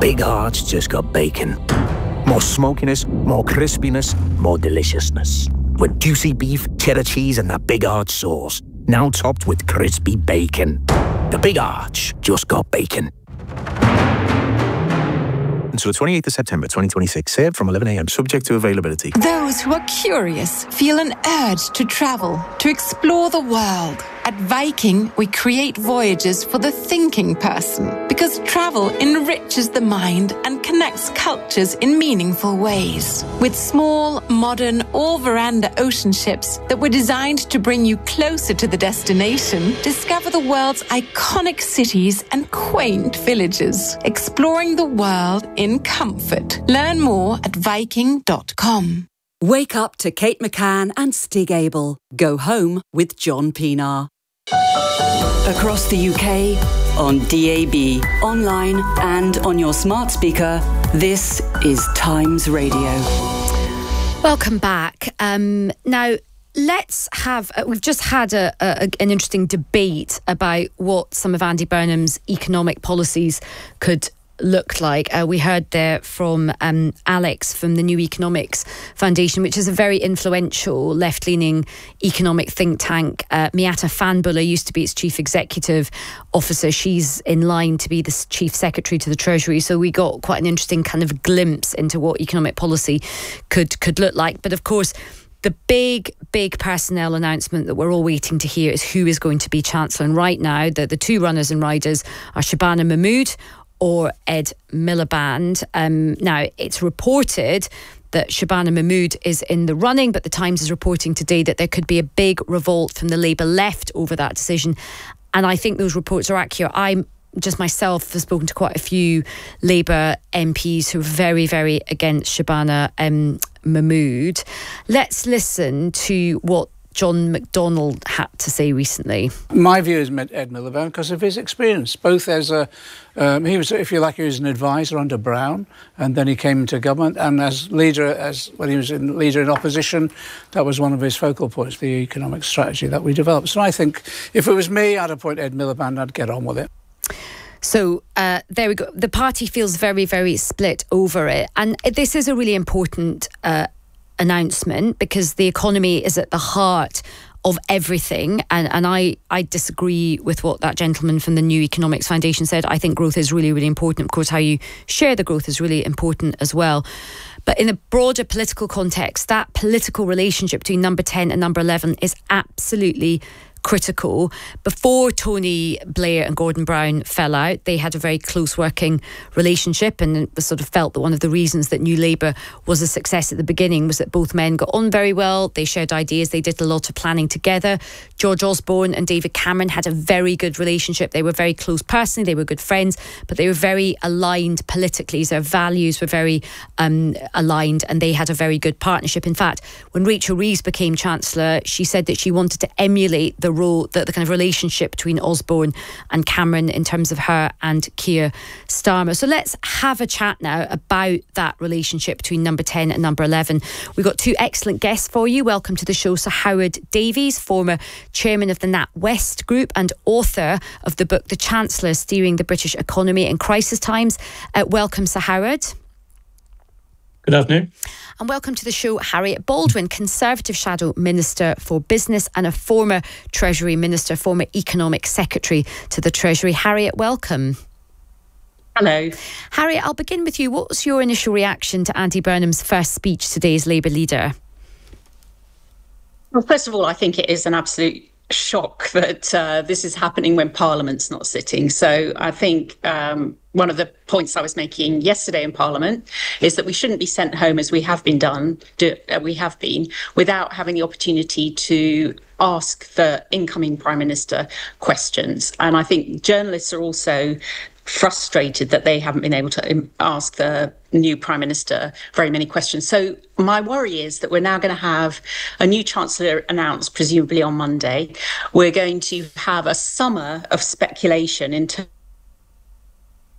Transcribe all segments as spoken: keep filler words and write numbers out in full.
Big Arch just got bacon. More smokiness, more crispiness, more deliciousness. With juicy beef, cheddar cheese and that Big Arch sauce. Now topped with crispy bacon. The Big Arch just got bacon. Until the twenty-eighth of September twenty twenty-six. Served from eleven a m subject to availability. Those who are curious feel an urge to travel, to explore the world. At Viking, we create voyages for the thinking person because travel enriches the mind and connects cultures in meaningful ways. With small, modern, all-veranda ocean ships that were designed to bring you closer to the destination, discover the world's iconic cities and quaint villages, exploring the world in comfort. Learn more at viking dot com. Wake up to Kate McCann and Stig Abel. Go home with John Pienaar. Across the U K, on D A B, online and on your smart speaker, this is Times Radio. Welcome back. Um, now, let's have, uh, we've just had a, a, an interesting debate about what some of Andy Burnham's economic policies could looked like. Uh, we heard there from um, Alex from the New Economics Foundation, which is a very influential left-leaning economic think tank. Uh, Miata Fanbuller used to be its chief executive officer. She's in line to be the chief secretary to the Treasury. So we got quite an interesting kind of glimpse into what economic policy could could look like. But of course, the big, big personnel announcement that we're all waiting to hear is who is going to be Chancellor. And right now, the, the two runners and riders are Shabana Mahmood or Ed Miliband. Um, now, it's reported that Shabana Mahmood is in the running, but the Times is reporting today that there could be a big revolt from the Labour left over that decision. And I think those reports are accurate. I just myself have spoken to quite a few Labour M Ps who are very, very against Shabana um, Mahmood. Let's listen to what John McDonnell had to say recently. My view is Ed Miliband because of his experience, both as a, um, he was, if you like, he was an advisor under Brown, and then he came into government, and as leader, as when he was in, leader in opposition, that was one of his focal points, the economic strategy that we developed. So I think if it was me, I'd appoint Ed Miliband, I'd get on with it. So uh, there we go. The party feels very, very split over it. And this is a really important uh, announcement because the economy is at the heart of everything. And, and I, I disagree with what that gentleman from the New Economics Foundation said. I think growth is really, really important. Of course, how you share the growth is really important as well. But in a broader political context, that political relationship between number ten and number eleven is absolutely critical. Before Tony Blair and Gordon Brown fell out, they had a very close working relationship, and it was sort of felt that one of the reasons that New Labour was a success at the beginning was that both men got on very well. They shared ideas. They did a lot of planning together. George Osborne and David Cameron had a very good relationship. They were very close personally. They were good friends, but they were very aligned politically. Their values were very um, aligned, and they had a very good partnership. In fact, when Rachel Reeves became Chancellor, she said that she wanted to emulate the role, the, the kind of relationship between Osborne and Cameron in terms of her and Keir Starmer. So let's have a chat now about that relationship between number ten and number eleven. We've got two excellent guests for you. Welcome to the show, Sir Howard Davies, former chairman of the NatWest Group and author of the book The Chancellor, Steering the British Economy in Crisis Times. Uh, welcome, Sir Howard. Good afternoon. And welcome to the show, Harriet Baldwin, Conservative Shadow Minister for Business and a former Treasury Minister, former Economic Secretary to the Treasury. Harriet, welcome. Hello. Harriet, I'll begin with you. What was your initial reaction to Andy Burnham's first speech today as Labour leader? Well, first of all, I think it is an absolute shock that uh, this is happening when Parliament's not sitting. So I think um, one of the points I was making yesterday in Parliament is that we shouldn't be sent home as we have been done, do, uh, we have been, without having the opportunity to ask the incoming Prime Minister questions. And I think journalists are also frustrated that they haven't been able to ask the new Prime Minister very many questions. So my worry is that we're now going to have a new Chancellor announced, presumably on Monday. We're going to have a summer of speculation into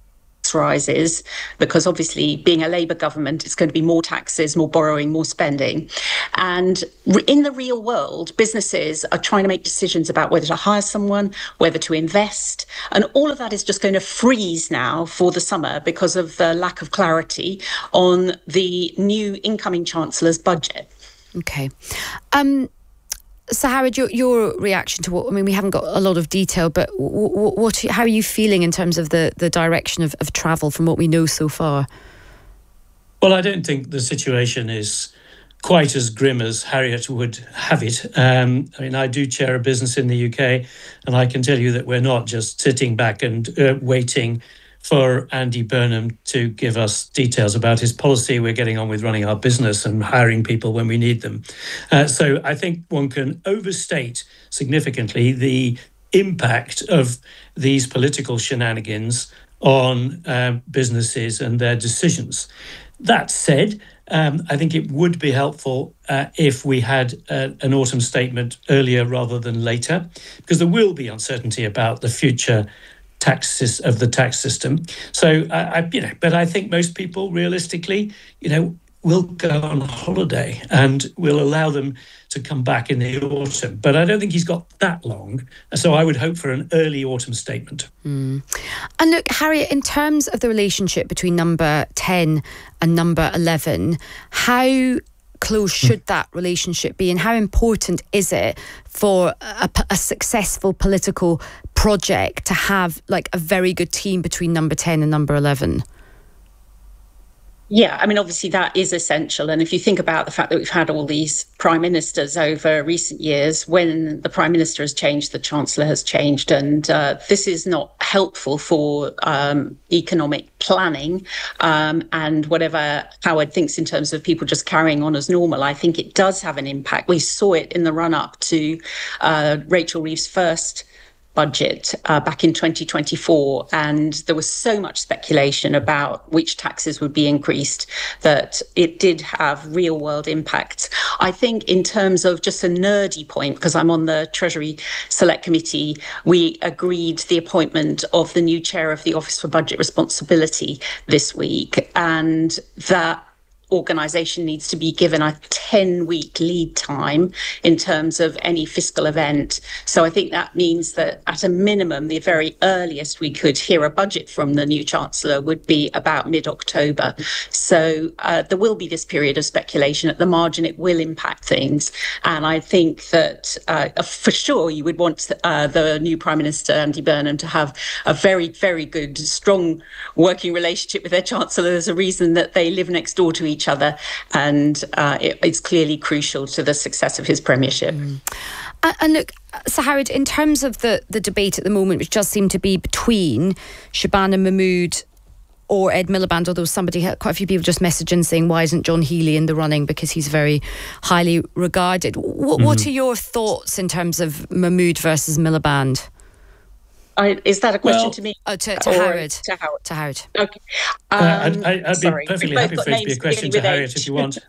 rises, because obviously being a Labour government, it's going to be more taxes, more borrowing, more spending. And in the real world, businesses are trying to make decisions about whether to hire someone, whether to invest. And all of that is just going to freeze now for the summer because of the lack of clarity on the new incoming Chancellor's budget. Okay. Um, Sahara, your, your reaction to what, I mean, we haven't got a lot of detail, but what, what how are you feeling in terms of the, the direction of, of travel from what we know so far? Well, I don't think the situation is quite as grim as Harriet would have it. Um, I mean, I do chair a business in the U K, and I can tell you that we're not just sitting back and uh, waiting for Andy Burnham to give us details about his policy. We're getting on with running our business and hiring people when we need them. Uh, so I think one can overstate significantly the impact of these political shenanigans on uh, businesses and their decisions. That said, um, I think it would be helpful uh, if we had uh, an autumn statement earlier rather than later, because there will be uncertainty about the future taxes of the tax system. So, uh, I, you know, but I think most people realistically, you know, will go on holiday and will allow them to come back in the autumn. But I don't think he's got that long. So I would hope for an early autumn statement. Mm. And look, Harriet, in terms of the relationship between number ten and number eleven, how close should that relationship be, and how important is it for a, a successful political project to have like a very good team between number ten and number eleven? Yeah, I mean, obviously that is essential. And if you think about the fact that we've had all these prime ministers over recent years, when the prime minister has changed, the chancellor has changed. And uh, this is not helpful for um, economic planning um, and whatever Howard thinks in terms of people just carrying on as normal. I think it does have an impact. We saw it in the run up to uh, Rachel Reeves' first budget uh, back in twenty twenty-four, and there was so much speculation about which taxes would be increased that it did have real world impacts. I think in terms of just a nerdy point, because I'm on the Treasury Select Committee, we agreed the appointment of the new chair of the Office for Budget Responsibility this week, and that organisation needs to be given a ten-week lead time in terms of any fiscal event. So I think that means that at a minimum, the very earliest we could hear a budget from the new Chancellor would be about mid-October. So uh, there will be this period of speculation. At the margin, it will impact things. And I think that uh, for sure you would want uh, the new Prime Minister, Andy Burnham, to have a very, very good, strong working relationship with their Chancellor. There's a reason that they live next door to each each other, and uh, it, it's clearly crucial to the success of his premiership. Mm. Uh, and look, Sahara, in terms of the, the debate at the moment, which does seem to be between Shabana Mahmood or Ed Miliband, although somebody, quite a few people just messaged in saying, why isn't John Healey in the running, because he's very highly regarded. W- mm. What are your thoughts in terms of Mahmood versus Miliband? I, is that a question well, to me? Oh, to, to Howard. To Howard. To Howard. Okay. Um, uh, I'd, I'd be sorry. perfectly happy for it to be a question to Harriet if you want.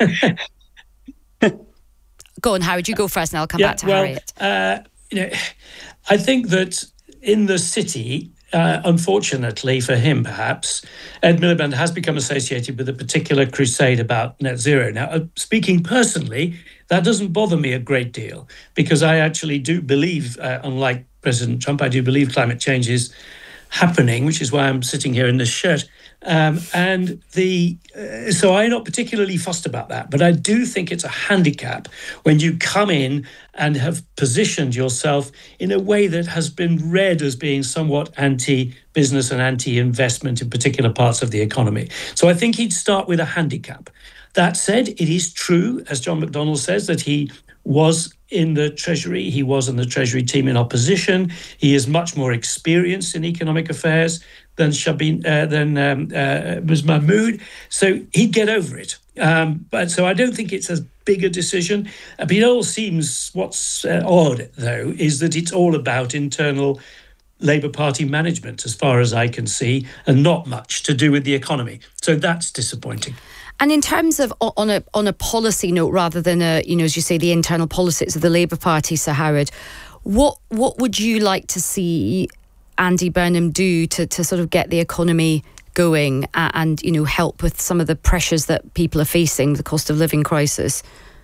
Go on, Howard, you go first and I'll come yeah, back to well, Harriet. Uh, you know, I think that in the city, uh, unfortunately for him perhaps, Ed Miliband has become associated with a particular crusade about net zero. Now, uh, speaking personally, that doesn't bother me a great deal, because I actually do believe, uh, unlike President Trump, I do believe climate change is happening, which is why I'm sitting here in this shirt. Um, and the uh, so I'm not particularly fussed about that, but I do think it's a handicap when you come in and have positioned yourself in a way that has been read as being somewhat anti-business and anti-investment in particular parts of the economy. So I think he'd start with a handicap. That said, it is true, as John McDonnell says, that he was in the Treasury. He was in the Treasury team in opposition. He is much more experienced in economic affairs than Shabin, uh, than um, uh, Miz Mahmood. So he'd get over it. Um, but so I don't think it's as big a decision. But it all seems, what's uh, odd, though, is that it's all about internal Labour Party management, as far as I can see, and not much to do with the economy. So that's disappointing. And in terms of on a on a policy note, rather than a, you know, as you say, the internal politics of the Labour Party, Sir Howard, what what would you like to see Andy Burnham do to, to sort of get the economy going and, and, you know, help with some of the pressures that people are facing, the cost of living crisis?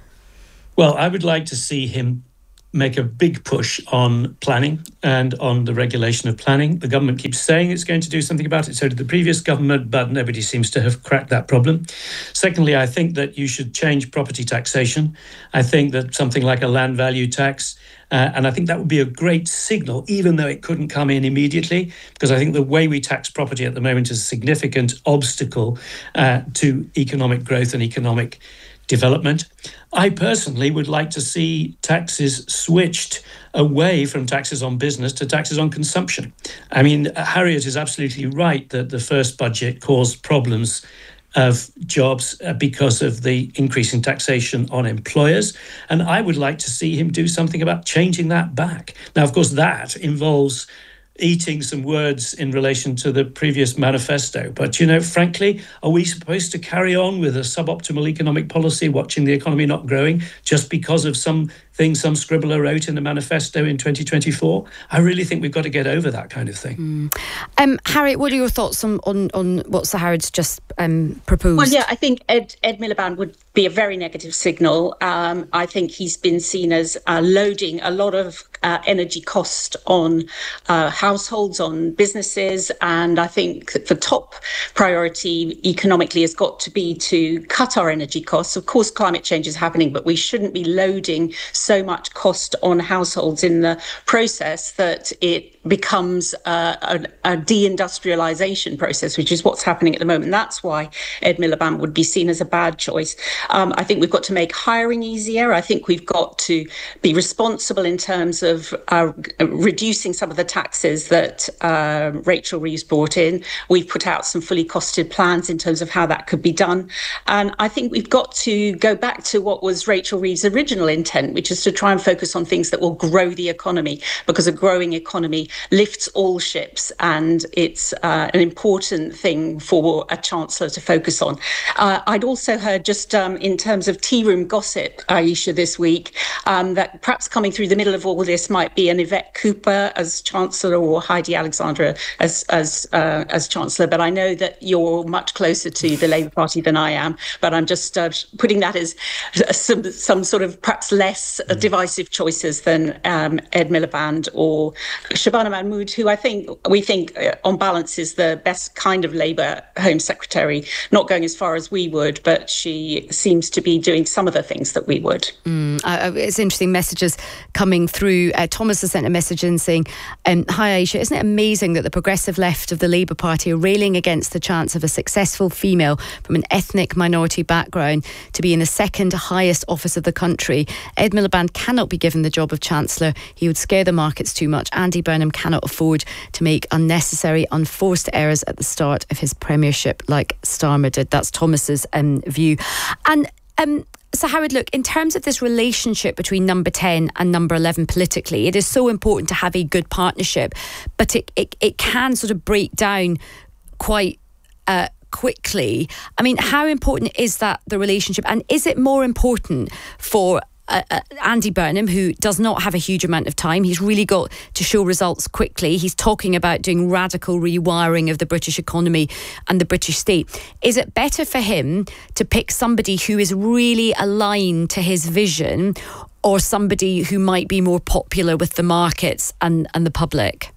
Well, I would like to see him make a big push on planning and on the regulation of planning. The government keeps saying it's going to do something about it. So did the previous government, but nobody seems to have cracked that problem. Secondly, I think that you should change property taxation. I think that something like a land value tax, uh, and I think that would be a great signal, even though it couldn't come in immediately, because I think the way we tax property at the moment is a significant obstacle uh, to economic growth and economic development. I personally would like to see taxes switched away from taxes on business to taxes on consumption. I mean, Harriet is absolutely right that the first budget caused problems of jobs because of the increase in taxation on employers. And I would like to see him do something about changing that back. Now, of course, that involves eating some words in relation to the previous manifesto. But, you know, frankly, are we supposed to carry on with a suboptimal economic policy, watching the economy not growing, just because of some thing some scribbler wrote in the manifesto in twenty twenty-four? I really think we've got to get over that kind of thing. Mm. Um, Harriet, what are your thoughts on, on, on what Sir Howard's just um, proposed? Well, yeah, I think Ed, Ed Miliband would be a very negative signal. Um, I think he's been seen as uh, loading a lot of uh, energy cost on uh, households, on businesses. And I think the top priority economically has got to be to cut our energy costs. Of course, climate change is happening, but we shouldn't be loading so much cost on households in the process that it becomes uh, a, a deindustrialization process, which is what's happening at the moment. That's why Ed Miliband would be seen as a bad choice. Um, I think we've got to make hiring easier. I think we've got to be responsible in terms of uh, reducing some of the taxes that uh, Rachel Reeves brought in. We've put out some fully costed plans in terms of how that could be done. And I think we've got to go back to what was Rachel Reeves' original intent, which is to try and focus on things that will grow the economy, because a growing economy lifts all ships, and it's uh, an important thing for a chancellor to focus on. Uh, I'd also heard, just um, in terms of tea room gossip, Aisha, this week, um, that perhaps coming through the middle of all this might be an Yvette Cooper as chancellor or Heidi Alexandra as as uh, as chancellor. But I know that you're much closer to the Labour Party than I am. But I'm just uh, putting that as some some sort of perhaps less uh, divisive choices than um, Ed Miliband or Shabana Mahmood, who I think we think uh, on balance is the best kind of Labour Home Secretary, not going as far as we would, but she seems to be doing some of the things that we would. Mm, uh, it's interesting messages coming through. Uh, Thomas has sent a message in saying, um, hi Aisha, isn't it amazing that the progressive left of the Labour Party are railing against the chance of a successful female from an ethnic minority background to be in the second highest office of the country? Ed Miliband cannot be given the job of Chancellor. He would scare the markets too much. Andy Burnham cannot afford to make unnecessary, unforced errors at the start of his premiership like Starmer did. That's Thomas's um, view. And um, so Howard, look, in terms of this relationship between number ten and number eleven politically, it is so important to have a good partnership, but it, it, it can sort of break down quite uh, quickly. I mean, how important is that, the relationship? And is it more important for Uh, uh, Andy Burnham, who does not have a huge amount of time? He's really got to show results quickly. He's talking about doing radical rewiring of the British economy and the British state. Is it better for him to pick somebody who is really aligned to his vision, or somebody who might be more popular with the markets and, and the public?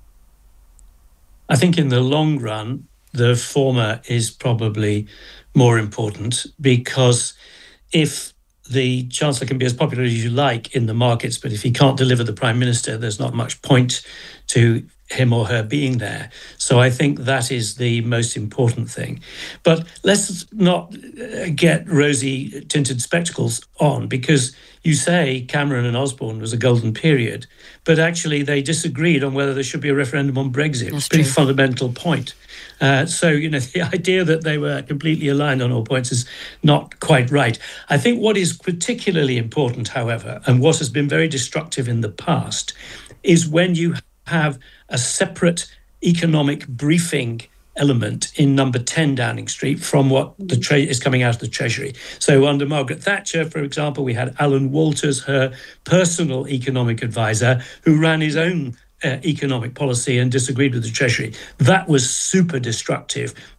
I think in the long run, the former is probably more important, because if the Chancellor can be as popular as you like in the markets, but if he can't deliver the Prime Minister, there's not much point to him or her being there. So I think that is the most important thing. But let's not get rosy-tinted spectacles on, because you say Cameron and Osborne was a golden period, but actually they disagreed on whether there should be a referendum on Brexit. It's a pretty fundamental point. Uh, so, you know, the idea that they were completely aligned on all points is not quite right. I think what is particularly important, however, and what has been very destructive in the past, is when you have a separate economic briefing element in number ten Downing Street from what the tra- is coming out of the Treasury. So under Margaret Thatcher, for example, we had Alan Walters, her personal economic advisor, who ran his own Uh, economic policy and disagreed with the Treasury. That was super destructive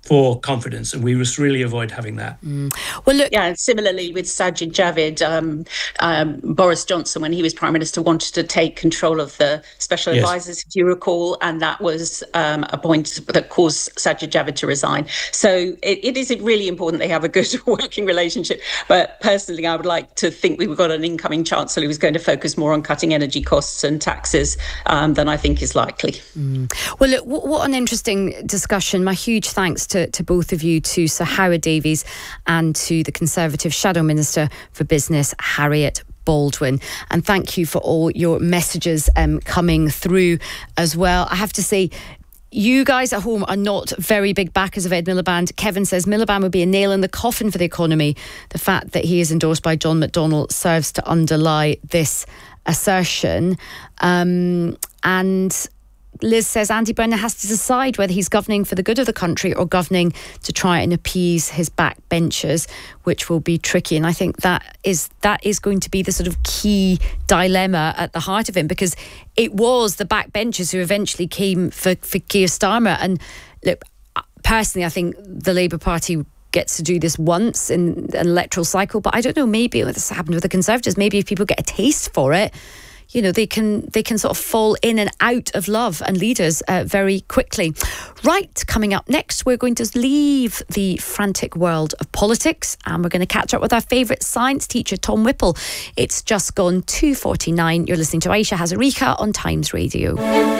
for confidence, and we must really avoid having that. Mm. Well, look, yeah, and similarly with Sajid Javid, um, um, Boris Johnson, when he was Prime Minister, wanted to take control of the special Yes. advisors, if you recall, and that was um, a point that caused Sajid Javid to resign. So it, it is really important they have a good working relationship. But personally, I would like to think we've got an incoming Chancellor who's going to focus more on cutting energy costs and taxes um, than I think is likely. Mm. Well, look, what, what an interesting discussion. My huge thanks to To, to both of you, to Sir Howard Davies and to the Conservative Shadow Minister for Business, Harriet Baldwin. And thank you for all your messages um, coming through as well. I have to say, you guys at home are not very big backers of Ed Miliband. Kevin says Miliband would be a nail in the coffin for the economy. The fact that he is endorsed by John McDonnell serves to underlie this assertion. Um, and Liz says Andy Brennan has to decide whether he's governing for the good of the country or governing to try and appease his backbenchers, which will be tricky. And I think that is that is going to be the sort of key dilemma at the heart of him, because it was the backbenchers who eventually came for, for Keir Starmer. And look, personally, I think the Labour Party gets to do this once in an electoral cycle, but I don't know, maybe this happened with the Conservatives. Maybe if people get a taste for it, you know, they can they can sort of fall in and out of love and leaders uh, very quickly. Right, coming up next, we're going to leave the frantic world of politics and we're going to catch up with our favourite science teacher, Tom Whipple. It's just gone two forty-nine. You're listening to Aisha Hazarika on Times Radio.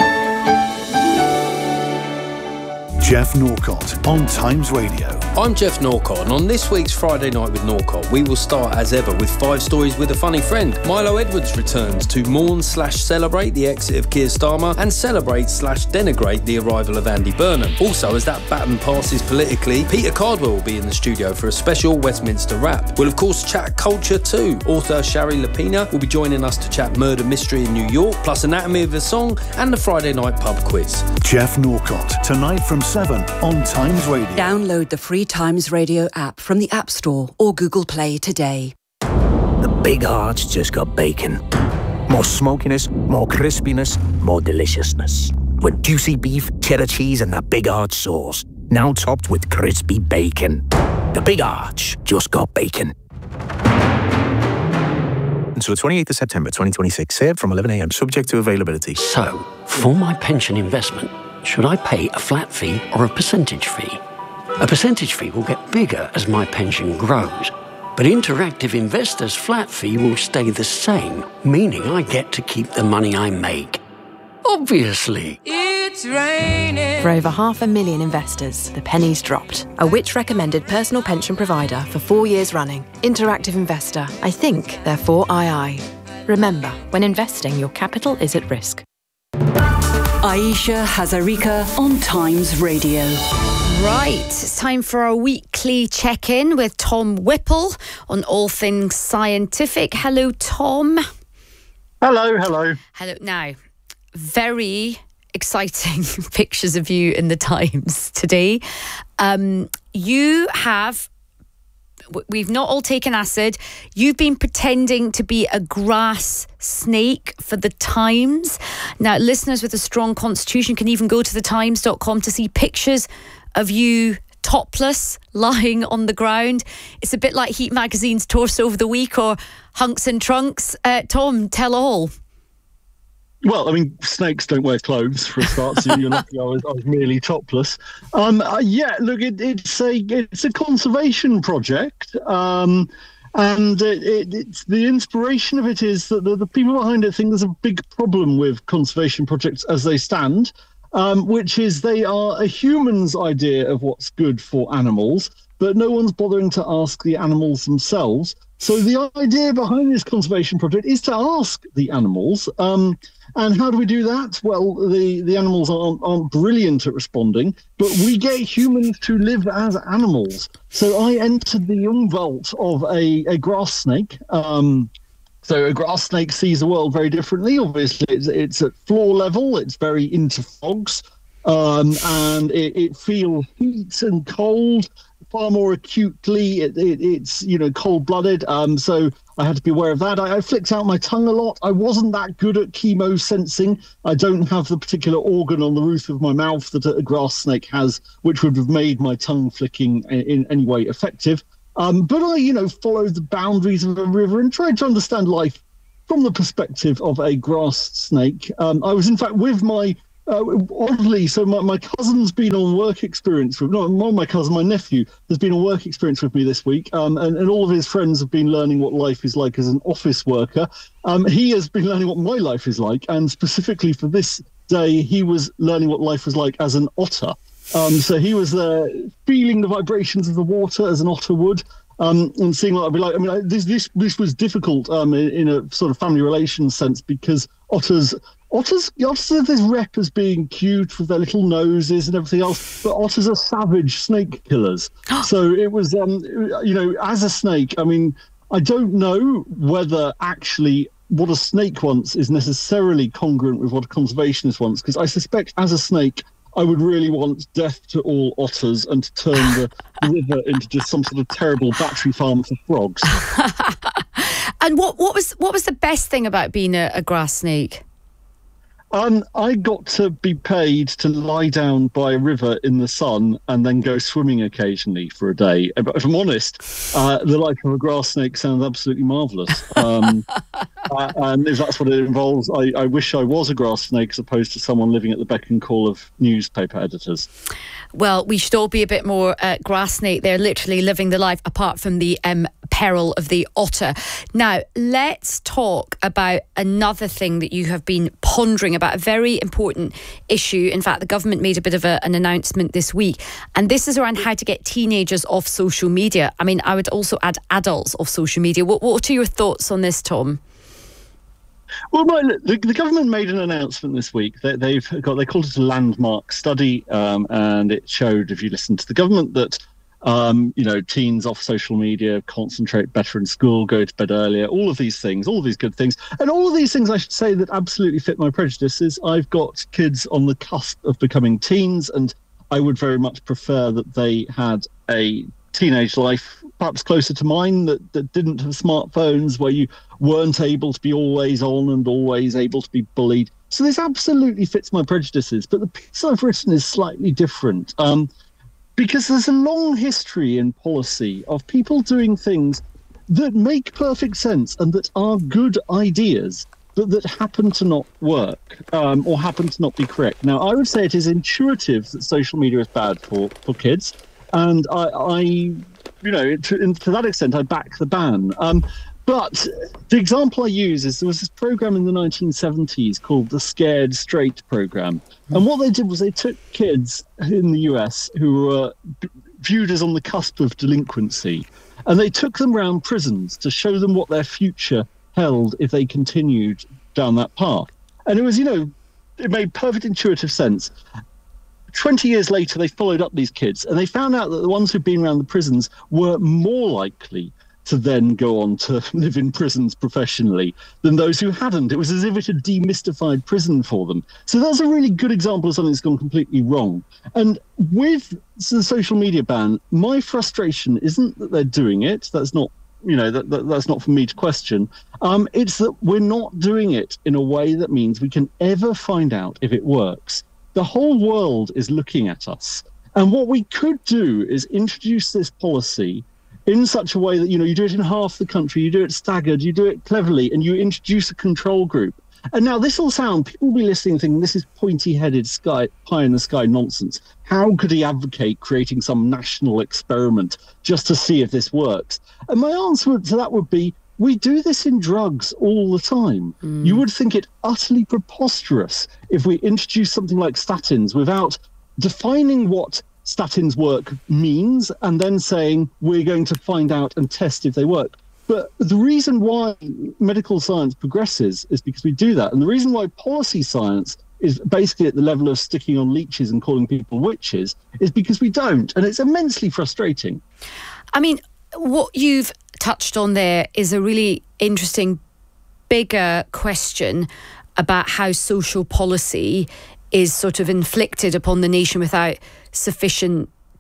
Jeff Norcott on Times Radio. I'm Jeff Norcott, and on this week's Friday Night with Norcott, we will start as ever with five stories with a funny friend. Milo Edwards returns to mourn slash celebrate the exit of Keir Starmer and celebrate slash denigrate the arrival of Andy Burnham. Also, as that baton passes politically, Peter Cardwell will be in the studio for a special Westminster wrap. We'll of course chat culture too. Author Shari Lapina will be joining us to chat murder mystery in New York, plus Anatomy of a Song and the Friday Night Pub Quiz. Jeff Norcott, tonight from seven on Times Radio. Download the free Times Radio app from the App Store or Google Play today. The big hearts just got bacon. More smokiness, more crispiness, more deliciousness. With juicy beef, cheddar cheese and that big arch sauce. Now topped with crispy bacon. The Big Arch just got bacon. Until the twenty-eighth of September twenty twenty-six. Served from eleven a m subject to availability. So, for my pension investment, should I pay a flat fee or a percentage fee? A percentage fee will get bigger as my pension grows, but Interactive Investor's flat fee will stay the same, meaning I get to keep the money I make. Obviously. It's raining. For over half a million investors, the penny's dropped. A Which-recommended personal pension provider for four years running. Interactive Investor. I think, therefore I I. Remember, when investing, your capital is at risk. Aisha Hazarika on Times Radio. Right, it's time for our weekly check-in with Tom Whipple on all things scientific. Hello, Tom. Hello, hello. Hello. Now, very exciting pictures of you in the Times today. Um, you have... We've not all taken acid. You've been pretending to be a grass snake for the Times. Now, listeners with a strong constitution can even go to the times dot com to see pictures of you topless, lying on the ground. It's a bit like Heat Magazine's Torso of the Week or Hunks and Trunks. Uh, Tom, tell all. Well, I mean, snakes don't wear clothes for a start, so you're lucky I was, I was merely topless. Um, uh, yeah, look, it, it's a it's a conservation project, um, and it, it, it's the inspiration of it is that the, the people behind it think there's a big problem with conservation projects as they stand, um, which is they are a human's idea of what's good for animals, but no one's bothering to ask the animals themselves. So the idea behind this conservation project is to ask the animals. Um, and how do we do that? Well, the, the animals aren't, aren't brilliant at responding, but we get humans to live as animals. So I entered the young vault of a, a grass snake. Um, so a grass snake sees the world very differently. Obviously, it's, it's at floor level. It's very into fogs. Um, and it, it feels heat and cold. far more acutely. It, it, it's, you know, cold-blooded. Um, so I had to be aware of that. I, I flicked out my tongue a lot. I wasn't that good at chemo sensing. I don't have the particular organ on the roof of my mouth that a grass snake has, which would have made my tongue flicking in, in any way effective. Um, but I, you know, followed the boundaries of a river and tried to understand life from the perspective of a grass snake. Um, I was, in fact, with my Uh, oddly, so my, my cousin's been on work experience with, no, not my cousin, my nephew has been on work experience with me this week, um, and, and all of his friends have been learning what life is like as an office worker. Um, he has been learning what my life is like, and specifically for this day, he was learning what life was like as an otter. Um, so he was uh, feeling the vibrations of the water as an otter would, um, and seeing what I'd be like. I mean, I, this this this was difficult um, in, in a sort of family relations sense, because otters. Otters, otters have this rep as being cute with their little noses and everything else, but otters are savage snake killers. So it was, um, you know, as a snake, I mean, I don't know whether actually what a snake wants is necessarily congruent with what a conservationist wants, because I suspect as a snake, I would really want death to all otters and to turn the river into just some sort of terrible battery farm for frogs. And what, what was what was the best thing about being a, a grass snake? Um, I got to be paid to lie down by a river in the sun and then go swimming occasionally for a day. But if I'm honest, uh, the life of a grass snake sounds absolutely marvellous. Um, uh, and if that's what it involves, I, I wish I was a grass snake as opposed to someone living at the beck and call of newspaper editors. Well, we should all be a bit more uh, grass snake. They're literally living the life apart from the um, peril of the otter. Now, let's talk about another thing that you have been pondering about, a very important issue. In fact, the government made a bit of a, an announcement this week, and this is around how to get teenagers off social media. I mean, I would also add adults off social media. What, what are your thoughts on this, Tom? Well, right, the, the government made an announcement this week that they've got, they called it a landmark study, um, and it showed, if you listen to the government, that Um, you know, teens off social media, concentrate better in school, go to bed earlier, all of these things, all of these good things. And all of these things, I should say, that absolutely fit my prejudices. I've got kids on the cusp of becoming teens, and I would very much prefer that they had a teenage life perhaps closer to mine, that, that didn't have smartphones, where you weren't able to be always on and always able to be bullied. So this absolutely fits my prejudices. But the piece I've written is slightly different. Um, Because there's a long history in policy of people doing things that make perfect sense and that are good ideas, but that happen to not work um, or happen to not be correct. Now, I would say it is intuitive that social media is bad for, for kids. And I, I, you know, to, to that extent, I back the ban. Um, But the example I use is there was this program in the nineteen seventies called the Scared Straight program. And what they did was they took kids in the U S who were viewed as on the cusp of delinquency, and they took them around prisons to show them what their future held if they continued down that path. And it was, you know, it made perfect intuitive sense. twenty years later, they followed up these kids, and they found out that the ones who'd been around the prisons were more likely to then go on to live in prisons professionally than those who hadn't. It was as if it had demystified prison for them. So that's a really good example of something that's gone completely wrong. And with the social media ban, my frustration isn't that they're doing it. That's not, you know, that, that that's not for me to question. Um, it's that we're not doing it in a way that means we can ever find out if it works. The whole world is looking at us. And what we could do is introduce this policy in such a way that, you know, you do it in half the country, you do it staggered, you do it cleverly, and you introduce a control group. And now this will sound, people will be listening thinking this is pointy-headed sky, pie-in-the-sky nonsense. How could he advocate creating some national experiment just to see if this works? And my answer to that would be, we do this in drugs all the time. Mm. You would think it utterly preposterous if we introduce something like statins without defining what statins work means and then saying we're going to find out and test if they work. But the reason why medical science progresses is because we do that. And the reason why policy science is basically at the level of sticking on leeches and calling people witches is because we don't. And it's immensely frustrating. I mean, what you've touched on there is a really interesting, bigger question about how social policy is sort of inflicted upon the nation without sufficient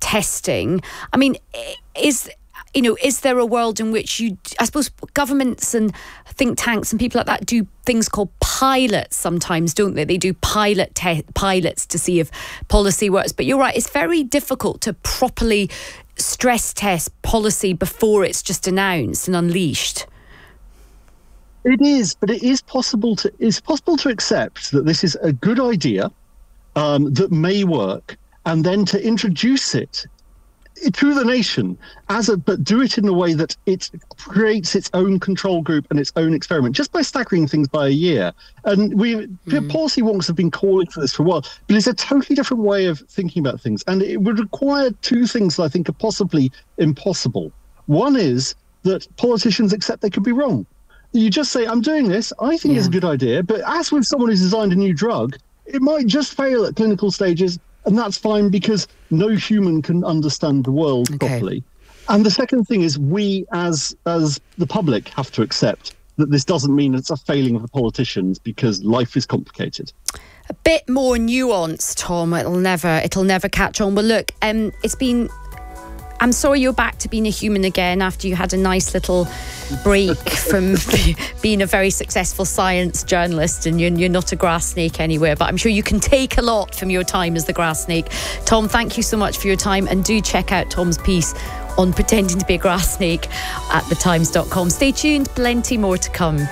testing. I mean, is... You know, is there a world in which you, I suppose governments and think tanks and people like that do things called pilots sometimes, don't they? They do pilot te- pilots to see if policy works. But you're right, it's very difficult to properly stress test policy before it's just announced and unleashed. It is, but it is possible to it's possible to accept that this is a good idea um, that may work, and then to introduce it to the nation as a, but do it in a way that it creates its own control group and its own experiment, just by staggering things by a year. And we mm. policy wonks have been calling for this for a while, but it's a totally different way of thinking about things, and it would require two things that I think are possibly impossible. One is that politicians accept they could be wrong. You just say, I'm doing this, I think yeah. it's a good idea, but as with someone who's designed a new drug, it might just fail at clinical stages. And that's fine, because no human can understand the world okay. properly. And the second thing is, we as as the public have to accept that this doesn't mean it's a failing of the politicians, because life is complicated. A bit more nuanced, Tom. It'll never it'll never catch on. Well, look, um, it's been... I'm sorry you're back to being a human again after you had a nice little break from being a very successful science journalist, and you're, you're not a grass snake anywhere, but I'm sure you can take a lot from your time as the grass snake. Tom, thank you so much for your time, and do check out Tom's piece on pretending to be a grass snake at the times dot com. Stay tuned, plenty more to come.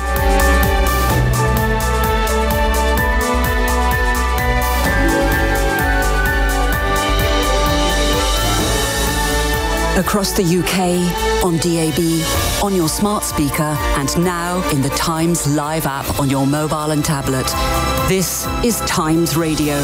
Across the U K, on D A B, on your smart speaker, and now in the Times Live app on your mobile and tablet. This is Times Radio.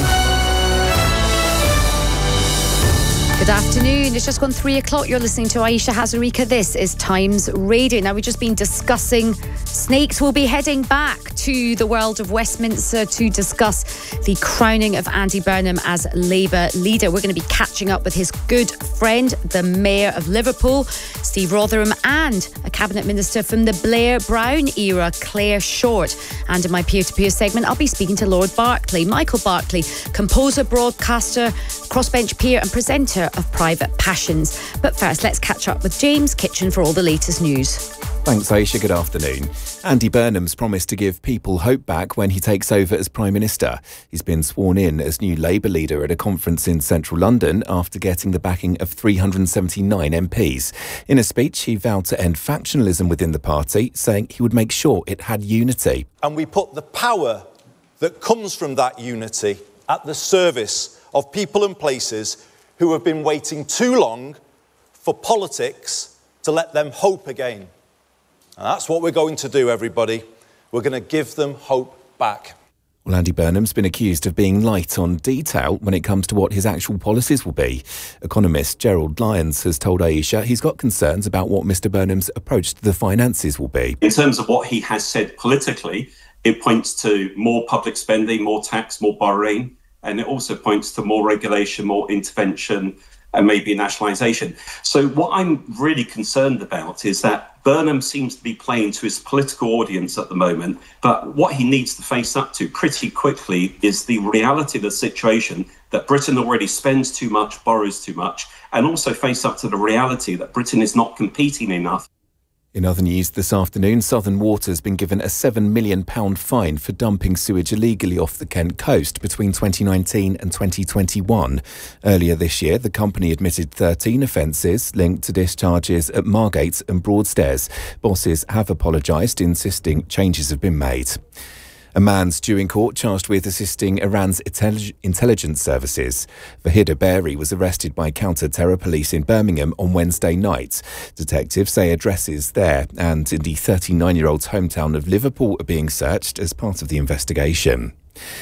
Good afternoon. It's just gone three o'clock. You're listening to Aisha Hazarika. This is Times Radio. Now, we've just been discussing snakes. We'll be heading back to the world of Westminster to discuss the crowning of Andy Burnham as Labour leader. We're going to be catching up with his good friend, the Mayor of Liverpool, Steve Rotherham, and a Cabinet Minister from the Blair Brown era, Claire Short. And in my peer-to-peer segment, I'll be speaking to Lord Barclay, Michael Barclay, composer, broadcaster, crossbench peer and presenter of Private Passions. But first, let's catch up with James Kitchen for all the latest news. Thanks, Aisha. Good afternoon. Andy Burnham's promised to give people hope back when he takes over as Prime Minister. He's been sworn in as new Labour leader at a conference in central London after getting the backing of three hundred seventy-nine M Ps. In a speech, he vowed to end factionalism within the party, saying he would make sure it had unity. And we put the power that comes from that unity at the service of people and places who have been waiting too long for politics to let them hope again. And that's what we're going to do, everybody. We're going to give them hope back. Well, Andy Burnham's been accused of being light on detail when it comes to what his actual policies will be. Economist Gerald Lyons has told Aisha he's got concerns about what Mr Burnham's approach to the finances will be. In terms of what he has said politically, it points to more public spending, more tax, more borrowing, and it also points to more regulation, more intervention, and maybe nationalisation. So what I'm really concerned about is that Burnham seems to be playing to his political audience at the moment, but what he needs to face up to pretty quickly is the reality of the situation that Britain already spends too much, borrows too much, and also face up to the reality that Britain is not competing enough. In other news this afternoon, Southern Water has been given a seven million pounds fine for dumping sewage illegally off the Kent coast between twenty nineteen and twenty twenty-one. Earlier this year, the company admitted thirteen offences linked to discharges at Margate and Broadstairs. Bosses have apologised, insisting changes have been made. A man's due in court charged with assisting Iran's intellig- intelligence services. Vahid Aberi was arrested by counter-terror police in Birmingham on Wednesday night. Detectives say addresses there and in the thirty-nine-year-old's hometown of Liverpool are being searched as part of the investigation.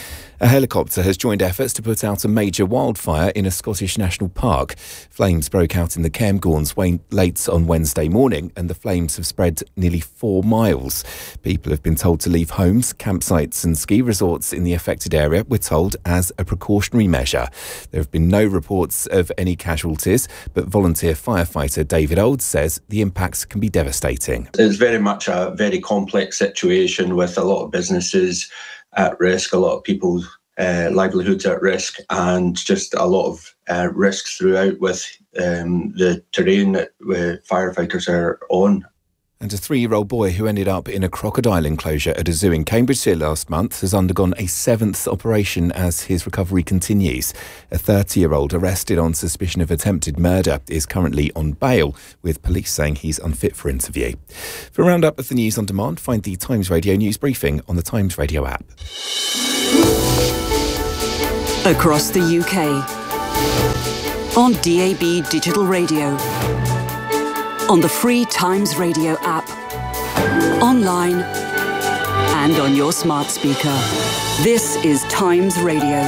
A helicopter has joined efforts to put out a major wildfire in a Scottish national park. Flames broke out in the Cairngorms late on Wednesday morning, and the flames have spread nearly four miles. People have been told to leave homes, campsites and ski resorts in the affected area, we're told, as a precautionary measure. There have been no reports of any casualties, but volunteer firefighter David Olds says the impacts can be devastating. It's very much a very complex situation with a lot of businesses at risk, a lot of people uh, livelihoods at risk, and just a lot of uh, risks throughout with um, the terrain that uh, firefighters are on. And a three-year-old boy who ended up in a crocodile enclosure at a zoo in Cambridgeshire last month has undergone a seventh operation as his recovery continues. A thirty-year-old arrested on suspicion of attempted murder is currently on bail, with police saying he's unfit for interview. For a roundup of the news on demand, find the Times Radio news briefing on the Times Radio app. Across the U K, on D A B Digital Radio, on the free Times Radio app, online and on your smart speaker. This is Times Radio.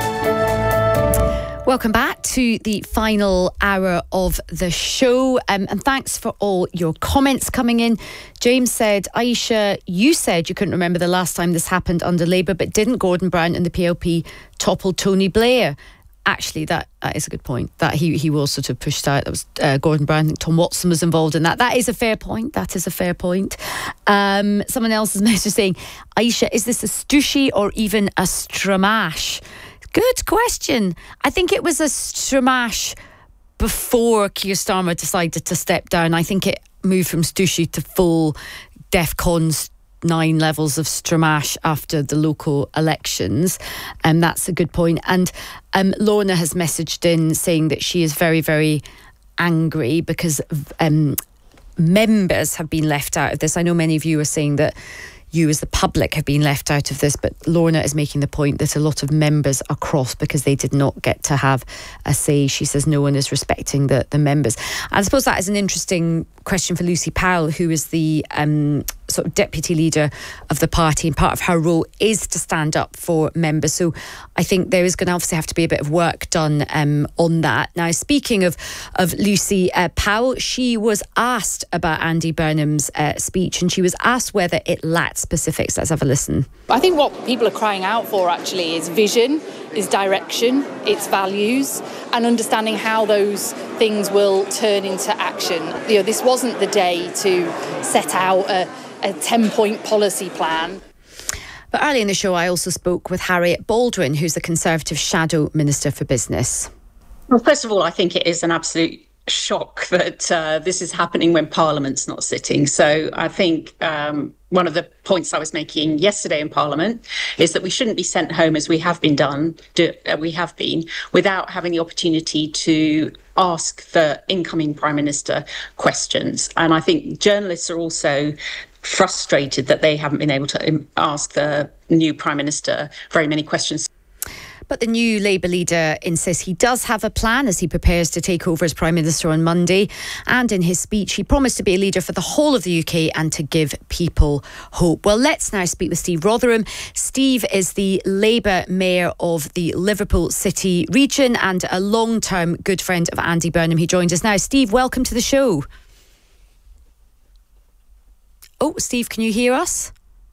Welcome back to the final hour of the show, um, and thanks for all your comments coming in. James said, Aisha, you said you couldn't remember the last time this happened under Labour, but didn't Gordon Brown and the P L P topple Tony Blair? Actually, that, that is a good point. That he he was sort of pushed out. That was uh, Gordon Brown. I think Tom Watson was involved in that. That is a fair point. That is a fair point. Um, someone else is message saying, Aisha, is this a Stussy or even a Stramash? Good question. I think it was a Stramash before Keir Starmer decided to step down. I think it moved from Stussy to full DEFCON nine levels of Stramash after the local elections, and um, that's a good point. And um, Lorna has messaged in saying that she is very, very angry because um, members have been left out of this. I know many of you are saying that you as the public have been left out of this, but Lorna is making the point that a lot of members are cross because they did not get to have a say. She says no one is respecting the, the members. I suppose that is an interesting question for Lucy Powell, who is the um, sort of deputy leader of the party, and part of her role is to stand up for members. So I think there is going to obviously have to be a bit of work done um, on that. Now, speaking of, of Lucy uh, Powell, she was asked about Andy Burnham's uh, speech, and she was asked whether it lacked specifics. Let's have a listen. I think what people are crying out for actually is vision, is direction, it's values, and understanding how those things will turn into action. You know, this wasn't the day to set out a, a ten-point policy plan. But early in the show, I also spoke with Harriet Baldwin, who's the Conservative Shadow Minister for Business. Well, first of all, I think it is an absolute shock that uh, this is happening when Parliament's not sitting. So I think um, one of the points I was making yesterday in Parliament is that we shouldn't be sent home as we have been done, do, uh, we have been, without having the opportunity to ask the incoming Prime Minister questions. And I think journalists are also frustrated that they haven't been able to ask the new Prime Minister very many questions. But the new Labour leader insists he does have a plan as he prepares to take over as Prime Minister on Monday. And in his speech, he promised to be a leader for the whole of the U K and to give people hope. Well, let's now speak with Steve Rotherham. Steve is the Labour Mayor of the Liverpool City region and a long-term good friend of Andy Burnham. He joins us now. Steve, welcome to the show. Oh, Steve, can you hear us?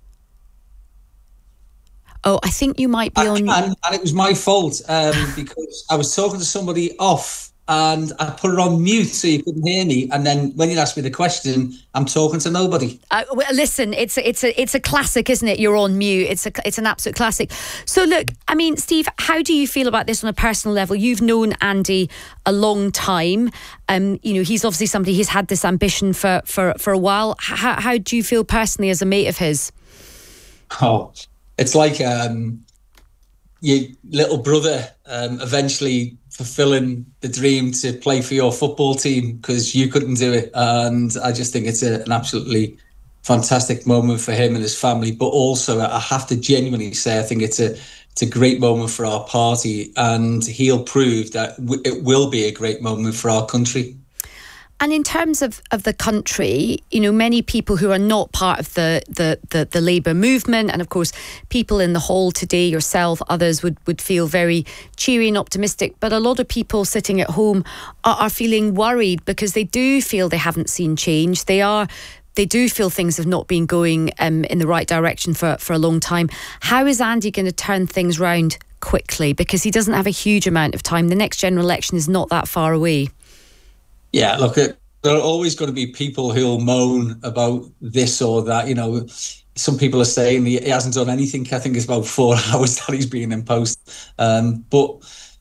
Oh, I think you might be I on... Can, and it was my fault um, because I was talking to somebody off and I put it on mute so you couldn't hear me. And then when you asked me the question, I'm talking to nobody. Uh, well, listen, it's a, it's a it's a classic, isn't it? You're on mute. It's a it's an absolute classic. So look, I mean, Steve, how do you feel about this on a personal level? You've known Andy a long time. Um, you know, he's obviously somebody who's had this ambition for for for a while. How how do you feel personally as a mate of his? Oh. It's like um, your little brother um, eventually fulfilling the dream to play for your football team because you couldn't do it. And I just think it's a, an absolutely fantastic moment for him and his family. But also, I have to genuinely say, I think it's a it's a great moment for our party, and he'll prove that w- it will be a great moment for our country. And in terms of, of the country, you know, many people who are not part of the, the, the, the Labour movement, and of course, people in the hall today, yourself, others would, would feel very cheery and optimistic. But a lot of people sitting at home are, are feeling worried because they do feel they haven't seen change. They are, they do feel things have not been going um, in the right direction for, for a long time. How is Andy going to turn things round quickly? Because he doesn't have a huge amount of time. The next general election is not that far away. Yeah, look, there are always going to be people who'll moan about this or that. You know, some people are saying he, he hasn't done anything. I think it's about four hours that he's been in post. Um, but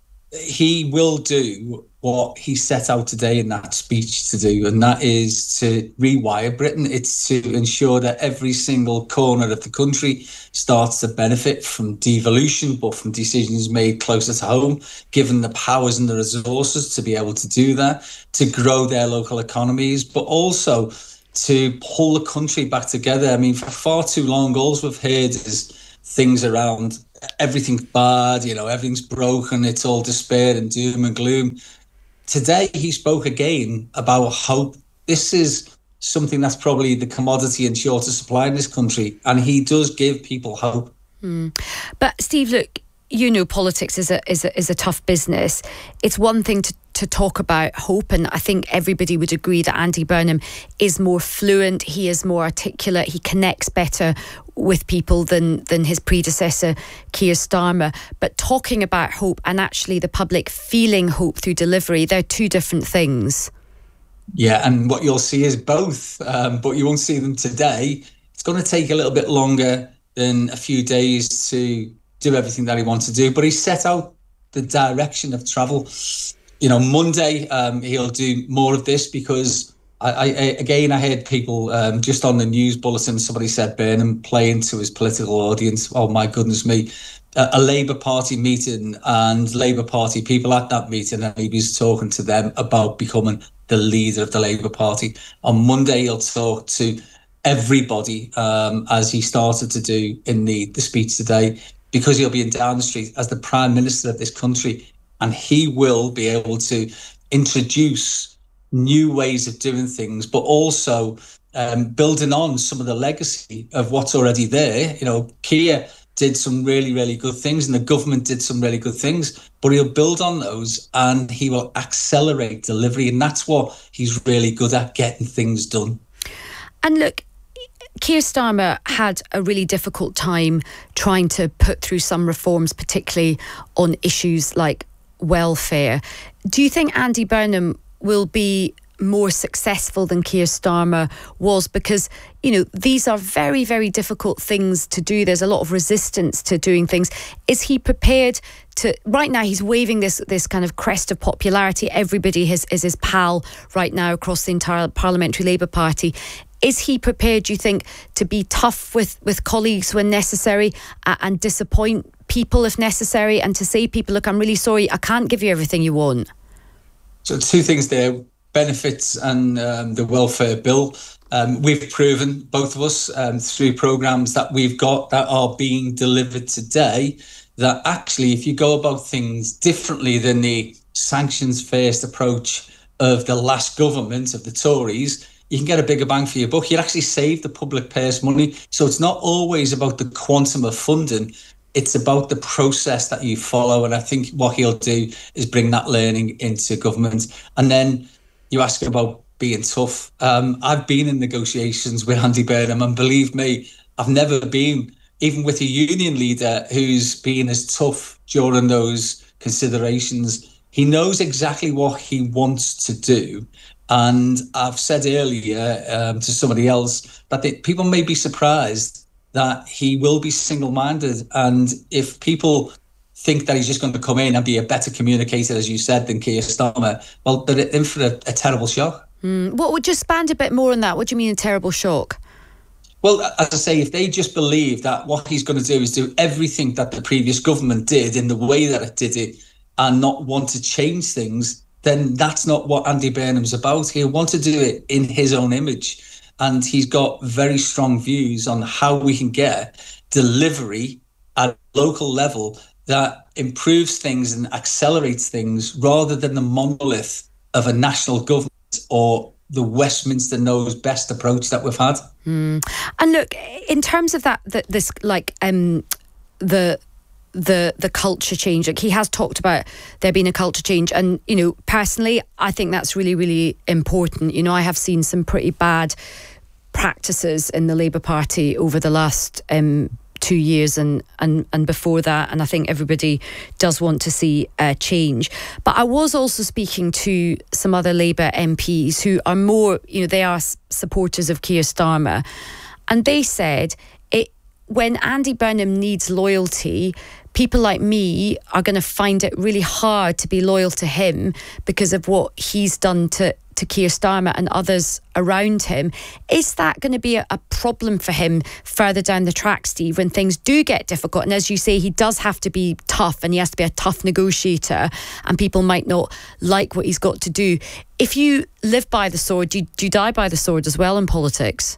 he will do what he set out today in that speech to do, and that is to rewire Britain. It's to ensure that every single corner of the country starts to benefit from devolution, but from decisions made closer to home, given the powers and the resources to be able to do that, to grow their local economies, but also to pull the country back together. I mean, for far too long, all we've heard is things around everything's bad, you know, everything's broken, it's all despair and doom and gloom. Today, he spoke again about hope. This is something that's probably the commodity in shorter supply in this country, and he does give people hope. Mm. But Steve, look, you know, politics is a is a is a tough business. It's one thing to to talk about hope, and I think everybody would agree that Andy Burnham is more fluent, he is more articulate, he connects better with people than than his predecessor Keir Starmer. But talking about hope and actually the public feeling hope through delivery, they're two different things. Yeah, and what you'll see is both, um, but you won't see them today. It's going to take a little bit longer than a few days to do everything that he wants to do, but he set out the direction of travel. You know, Monday um, he'll do more of this, because I, I again I heard people um, just on the news bulletin, somebody said Burnham playing to his political audience. Oh my goodness me, a, a Labour Party meeting and Labour Party people at that meeting, and he was talking to them about becoming the leader of the Labour Party. On Monday he'll talk to everybody, um, as he started to do in the, the speech today, because he'll be in Downing Street as the Prime Minister of this country. And he will be able to introduce new ways of doing things, but also um, building on some of the legacy of what's already there. You know, Keir did some really, really good things, and the government did some really good things, but he'll build on those and he will accelerate delivery. And that's what he's really good at, getting things done. And look, Keir Starmer had a really difficult time trying to put through some reforms, particularly on issues like welfare. Do you think Andy Burnham will be more successful than Keir Starmer was? Because, you know, these are very, very difficult things to do. There's a lot of resistance to doing things. Is he prepared to... Right now, he's waving this this kind of crest of popularity. Everybody has, is his pal right now across the entire Parliamentary Labour Party. Is he prepared, do you think, to be tough with, with colleagues when necessary uh, and disappoint people if necessary, and to say people, look, I'm really sorry, I can't give you everything you want? So two things there, benefits and um, the welfare bill. Um, we've proven, both of us, um, through programmes that we've got that are being delivered today, that actually if you go about things differently than the sanctions first approach of the last government, of the Tories, you can get a bigger bang for your buck. You actually save the public purse money. So it's not always about the quantum of funding. It's about the process that you follow. And I think what he'll do is bring that learning into government. And then you ask about being tough. Um, I've been in negotiations with Andy Burnham, and believe me, I've never been, even with a union leader who's been as tough during those considerations. He knows exactly what he wants to do. And I've said earlier um, to somebody else that they, people may be surprised that he will be single-minded. And if people think that he's just going to come in and be a better communicator, as you said, than Keir Starmer, well, they're in for a, a terrible shock. Mm. What would just expand a bit more on that? What do you mean a terrible shock? Well, as I say, if they just believe that what he's going to do is do everything that the previous government did in the way that it did it and not want to change things, then that's not what Andy Burnham's about. He'll want to do it in his own image. And he's got very strong views on how we can get delivery at a local level that improves things and accelerates things, rather than the monolith of a national government or the Westminster knows best approach that we've had. Mm. And look, in terms of that, that this like um, the the the culture change, like he has talked about there being a culture change, and you know, personally, I think that's really, really important. You know, I have seen some pretty bad practices in the Labour Party over the last um, two years and, and and before that, and I think everybody does want to see a change. But I was also speaking to some other Labour M Ps who are more, you know, they are supporters of Keir Starmer, and they said when Andy Burnham needs loyalty, people like me are going to find it really hard to be loyal to him because of what he's done to, to Keir Starmer and others around him. Is that going to be a, a problem for him further down the track, Steve, when things do get difficult? And as you say, he does have to be tough and he has to be a tough negotiator, and people might not like what he's got to do. If you live by the sword, do you, do you die by the sword as well in politics?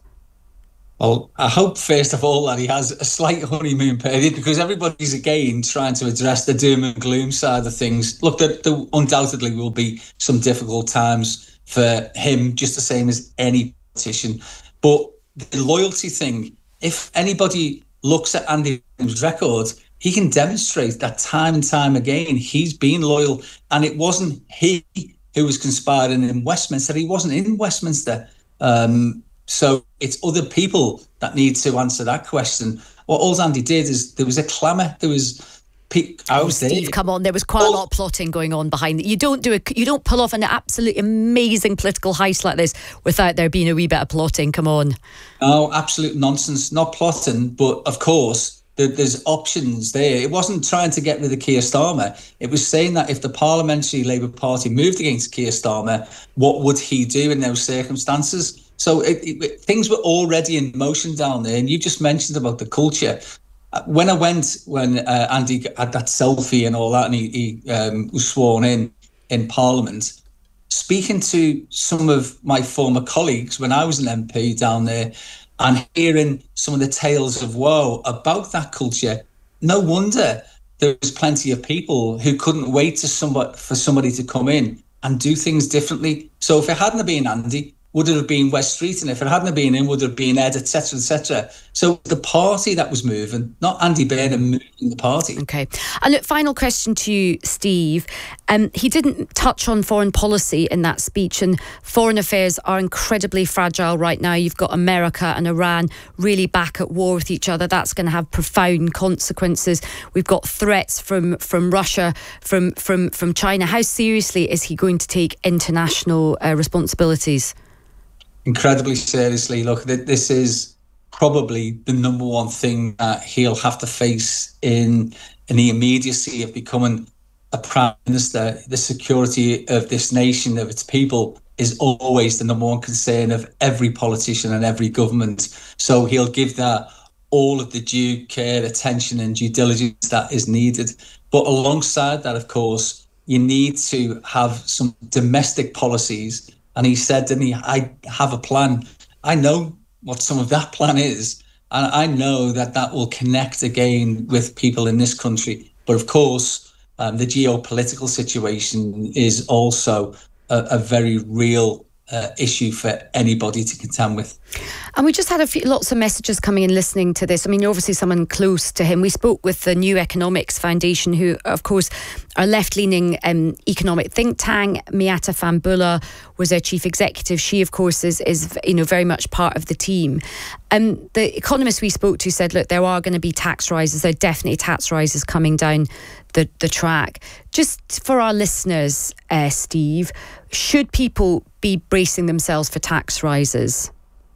Well, I hope, first of all, that he has a slight honeymoon period, because everybody's, again, trying to address the doom and gloom side of things. Look, there, there undoubtedly will be some difficult times for him, just the same as any politician. But the loyalty thing, if anybody looks at Andy Burnham's record, he can demonstrate that time and time again he's been loyal. And it wasn't he who was conspiring in Westminster. He wasn't in Westminster. Um, So it's other people that need to answer that question. What all Andy did is there was a clamour. There was, pe- I was Steve, there. come on! There was quite oh. a lot of plotting going on behind it. You don't do a, you don't pull off an absolutely amazing political heist like this without there being a wee bit of plotting. Come on! No, absolute nonsense. Not plotting, but of course there, there's options there. It wasn't trying to get rid of Keir Starmer. It was saying that if the Parliamentary Labour Party moved against Keir Starmer, what would he do in those circumstances? So it, it, things were already in motion down there. And you just mentioned about the culture. When I went, when uh, Andy had that selfie and all that, and he, he um, was sworn in in Parliament, speaking to some of my former colleagues when I was an M P down there and hearing some of the tales of woe about that culture, no wonder there was plenty of people who couldn't wait to somebody, for somebody to come in and do things differently. So if it hadn't been Andy, would it have been West Street? And if it hadn't been him, would it have been Ed, et cetera, et cetera. So the party that was moving, not Andy Burnham moving the party. Okay. And look, final question to you, Steve. Um, he didn't touch on foreign policy in that speech, and foreign affairs are incredibly fragile right now. You've got America and Iran really back at war with each other. That's going to have profound consequences. We've got threats from, from Russia, from, from, from China. How seriously is he going to take international uh, responsibilities? Incredibly seriously. Look, this is probably the number one thing that he'll have to face in, in the immediacy of becoming a prime minister. The security of this nation, of its people, is always the number one concern of every politician and every government. So he'll give that all of the due care, attention and due diligence that is needed. But alongside that, of course, you need to have some domestic policies. And he said, didn't he, I have a plan. I know what some of that plan is. And I know that that will connect again with people in this country. But of course, um, the geopolitical situation is also a, a very real uh, issue for anybody to contend with. And we just had a few, lots of messages coming in listening to this. I mean, you're obviously someone close to him. We spoke with the New Economics Foundation, who, of course, are left-leaning um, economic think tank. Miata Fambula was their chief executive. She, of course, is, is you know, very much part of the team. Um, the economists we spoke to said, look, there are going to be tax rises. There are definitely tax rises coming down the, the track. Just for our listeners, uh, Steve, should people be bracing themselves for tax rises?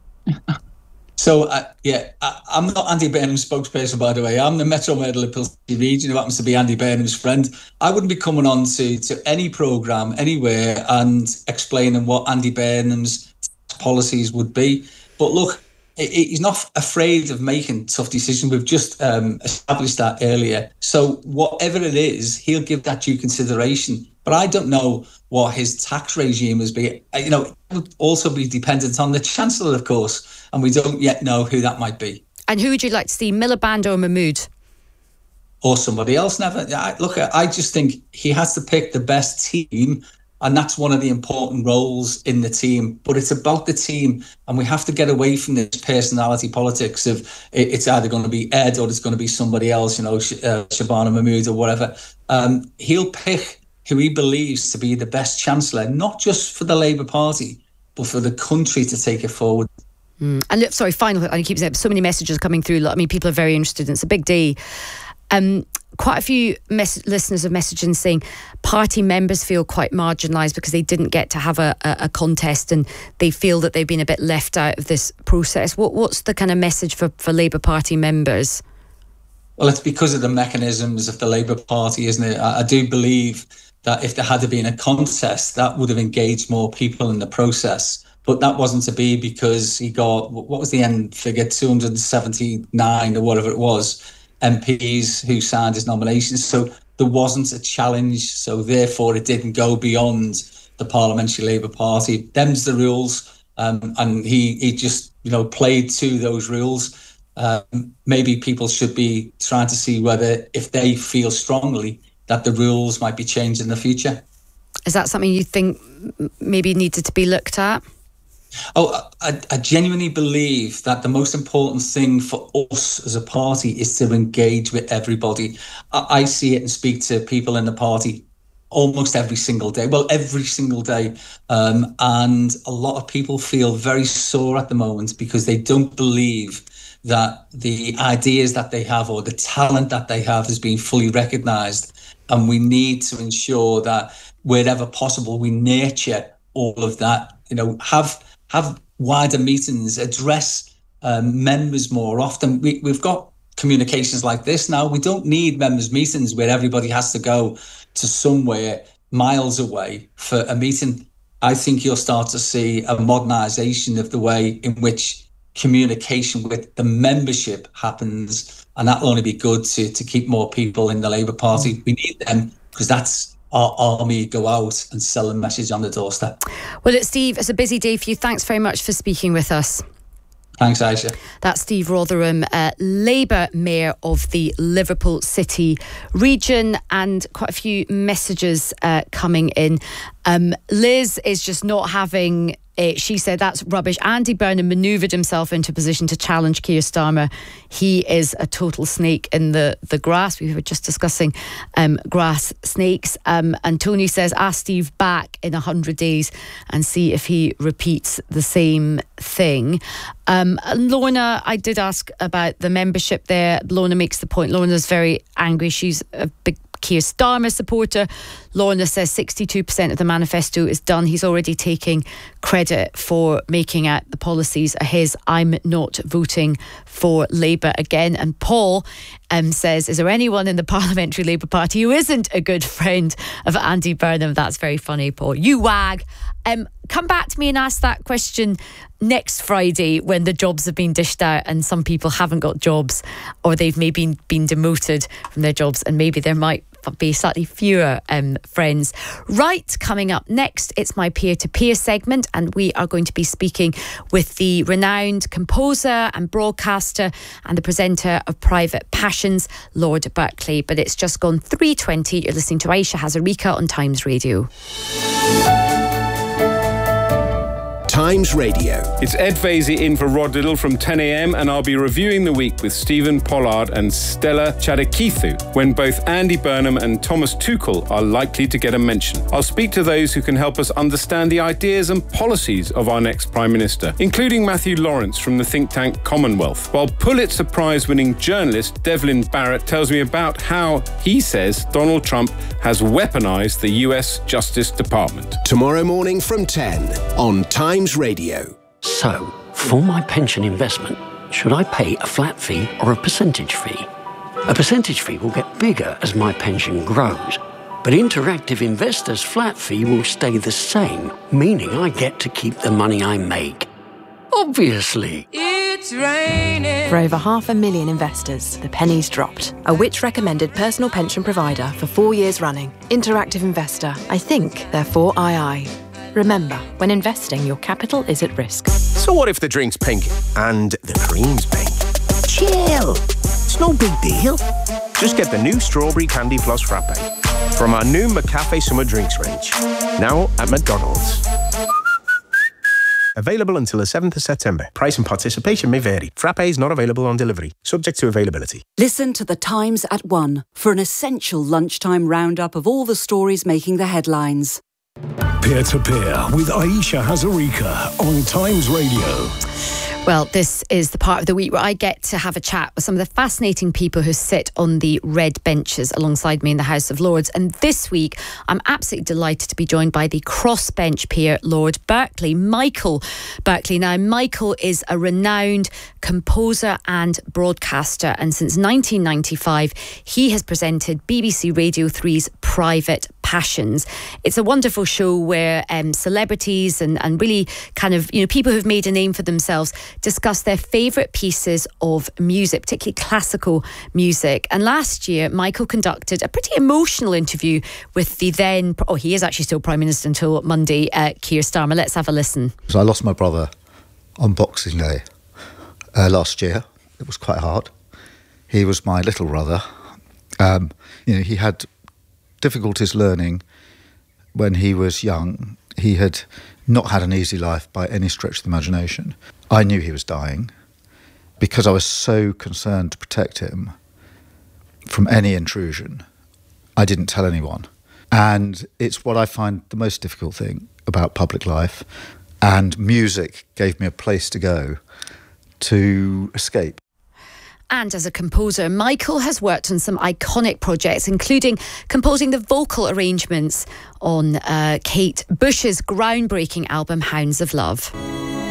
So, uh, yeah, I, I'm not Andy Burnham's spokesperson, by the way. I'm the Metro Murder Pilsy region, who happens to be Andy Burnham's friend. I wouldn't be coming on to, to any programme anywhere and explaining what Andy Burnham's policies would be. But look, it, it, he's not afraid of making tough decisions. We've just um, established that earlier. So whatever it is, he'll give that due consideration. But I don't know what his tax regime is. Be, you know, it would also be dependent on the Chancellor, of course, and we don't yet know who that might be. And who would you like to see, Miliband or Mahmood? Or somebody else? Never. I, look, I just think he has to pick the best team, and that's one of the important roles in the team. But it's about the team, and we have to get away from this personality politics of it's either going to be Ed or it's going to be somebody else, you know, uh, Shabana Mahmood or whatever. Um, he'll pick who he believes to be the best Chancellor, not just for the Labour Party, but for the country to take it forward. Mm. And look, sorry, final, I keep saying so many messages coming through. I mean, people are very interested. It's a big day. Um, quite a few mes- listeners have messaged in saying party members feel quite marginalised because they didn't get to have a, a, a contest, and they feel that they've been a bit left out of this process. What, what's the kind of message for, for Labour Party members? Well, it's because of the mechanisms of the Labour Party, isn't it? I, I do believe that if there had been a contest, that would have engaged more people in the process. But that wasn't to be, because he got, what was the end figure, two hundred seventy-nine or whatever it was, M Ps who signed his nomination. So there wasn't a challenge. So therefore, it didn't go beyond the Parliamentary Labour Party. Them's the rules. Um, and he, he just, you know, played to those rules. Um, maybe people should be trying to see whether, if they feel strongly that the rules might be changed in the future. Is that something you think maybe needed to be looked at? Oh, I, I genuinely believe that the most important thing for us as a party is to engage with everybody. I, I see it and speak to people in the party almost every single day. Well, every single day. Um, and a lot of people feel very sore at the moment because they don't believe that the ideas that they have or the talent that they have is being fully recognised. And we need to ensure that wherever possible, we nurture all of that, you know, have have wider meetings, address um, members more often. We, we've got communications like this now. We don't need members' meetings where everybody has to go to somewhere miles away for a meeting. I think you'll start to see a modernisation of the way in which communication with the membership happens, and that'll only be good to, to keep more people in the Labour Party. We need them because that's our army go out and sell a message on the doorstep. Well, it's Steve, it's a busy day for you. Thanks very much for speaking with us. Thanks, Aisha. That's Steve Rotherham, uh, Labour Mayor of the Liverpool City region, and quite a few messages uh, coming in. Um, Liz is just not having it. She said that's rubbish. Andy Burnham manoeuvred himself into a position to challenge Keir Starmer. He is a total snake in the, the grass. We were just discussing um, grass snakes. Um, and Tony says, ask Steve back in one hundred days and see if he repeats the same thing. Um, Lorna, I did ask about the membership there. Lorna makes the point. Lorna's very angry. She's a big Keir Starmer supporter. Lorna says sixty-two percent of the manifesto is done. He's already taking credit for making out the policies are his. I'm not voting for Labour again. And Paul um, says, is there anyone in the Parliamentary Labour Party who isn't a good friend of Andy Burnham? That's very funny, Paul. You wag. Um, come back to me and ask that question next Friday when the jobs have been dished out and some people haven't got jobs, or they've maybe been demoted from their jobs, and maybe there might be slightly fewer um, friends. Right, coming up next, it's my peer-to-peer segment, and we are going to be speaking with the renowned composer and broadcaster and the presenter of Private Passions, Lord Berkeley. But it's just gone three twenty. You're listening to Aisha Hazarika on Times Radio. Times Radio. It's Ed Vasey in for Rod Little from ten a.m, and I'll be reviewing the week with Stephen Pollard and Stella Chadakithu, when both Andy Burnham and Thomas Tuchel are likely to get a mention. I'll speak to those who can help us understand the ideas and policies of our next Prime Minister, including Matthew Lawrence from the think tank Commonwealth, while Pulitzer Prize-winning journalist Devlin Barrett tells me about how he says Donald Trump has weaponized the U S Justice Department. Tomorrow morning from ten on Times Radio. So, for my pension investment, should I pay a flat fee or a percentage fee? A percentage fee will get bigger as my pension grows, but Interactive Investor's flat fee will stay the same, meaning I get to keep the money I make. Obviously. It's raining. For over half a million investors, the penny's dropped. A Which-recommended personal pension provider for four years running. Interactive Investor. I think, therefore I I. Remember, when investing, your capital is at risk. So what if the drink's pink and the cream's pink? Chill. It's no big deal. Just get the new Strawberry Candy Plus Frappe from our new McCafe Summer Drinks range. Now at McDonald's. Available until the seventh of September. Price and participation may vary. Frappe is not available on delivery. Subject to availability. Listen to The Times at one for an essential lunchtime roundup of all the stories making the headlines. Peer-to-peer with Aisha Hazarika on Times Radio. Well, this is the part of the week where I get to have a chat with some of the fascinating people who sit on the red benches alongside me in the House of Lords. And this week, I'm absolutely delighted to be joined by the crossbench peer, Lord Berkeley, Michael Berkeley. Now, Michael is a renowned composer and broadcaster, and since nineteen ninety-five, he has presented B B C Radio three's Private Passions. It's a wonderful show where um, celebrities and, and really kind of, you know, people who've made a name for themselves discuss their favourite pieces of music, particularly classical music. And last year, Michael conducted a pretty emotional interview with the then, oh, he is actually still Prime Minister until Monday, uh, Keir Starmer. Let's have a listen. So I lost my brother on Boxing Day uh, last year. It was quite hard. He was my little brother. Um, you know, he had difficulties learning when he was young. He had not had an easy life by any stretch of the imagination. I knew he was dying. Because I was so concerned to protect him from any intrusion, I didn't tell anyone. And it's what I find the most difficult thing about public life. And music gave me a place to go to escape. And as a composer, Michael has worked on some iconic projects, including composing the vocal arrangements on uh, Kate Bush's groundbreaking album, Hounds of Love.